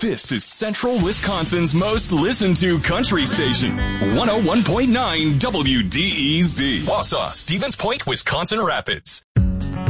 This is Central Wisconsin's most listened to country station, 101.9 WDEZ. Wausau, Stevens Point, Wisconsin Rapids.